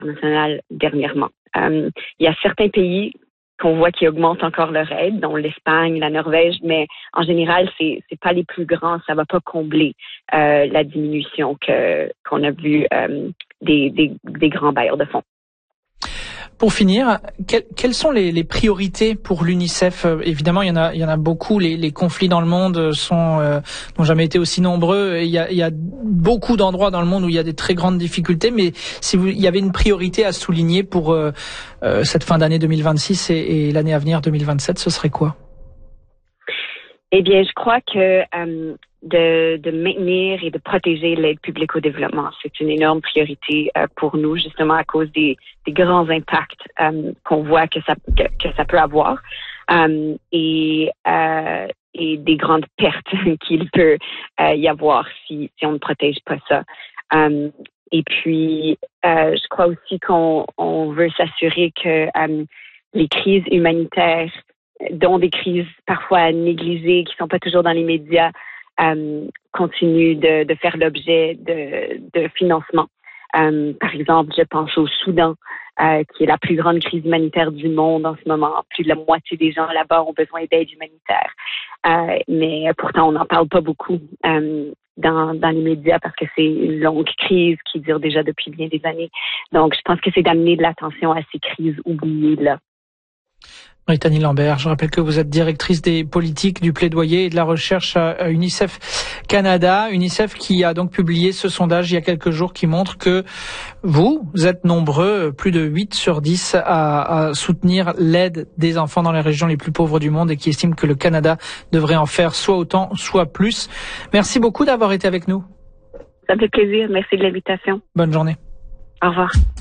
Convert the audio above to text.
internationale dernièrement. Il y a certains pays qu'on voit qui augmentent encore leur aide, dont l'Espagne, la Norvège, mais en général, c'est pas les plus grands, ça va pas combler la diminution qu'on a vue des grands bailleurs de fonds. Pour finir, quelles sont les priorités pour l'UNICEF? Évidemment, il y en a beaucoup. Les conflits dans le monde n'ont jamais été aussi nombreux. Il y a beaucoup d'endroits dans le monde où il y a des très grandes difficultés. Mais si il y avait une priorité à souligner pour cette fin d'année 2026 et l'année à venir 2027, ce serait quoi? Eh bien, je crois que de maintenir et de protéger l'aide publique au développement, c'est une énorme priorité pour nous, justement à cause des grands impacts qu'on voit que ça peut avoir et des grandes pertes qu'il peut y avoir si on ne protège pas ça. Et puis, je crois aussi qu'on veut s'assurer que les crises humanitaires, dont des crises parfois négligées, qui sont pas toujours dans les médias, continuent de faire l'objet de financement. Par exemple, je pense au Soudan, qui est la plus grande crise humanitaire du monde en ce moment. Plus de la moitié des gens là-bas ont besoin d'aide humanitaire. Mais pourtant, on n'en parle pas beaucoup dans les médias parce que c'est une longue crise qui dure déjà depuis bien des années. Donc, je pense que c'est d'amener de l'attention à ces crises oubliées-là. Brittany Lambert, je rappelle que vous êtes directrice des politiques, du plaidoyer et de la recherche à UNICEF Canada. UNICEF qui a donc publié ce sondage il y a quelques jours qui montre que vous êtes nombreux, plus de 8 sur 10, à soutenir l'aide des enfants dans les régions les plus pauvres du monde et qui estiment que le Canada devrait en faire soit autant, soit plus. Merci beaucoup d'avoir été avec nous. Ça me fait plaisir. Merci de l'invitation. Bonne journée. Au revoir.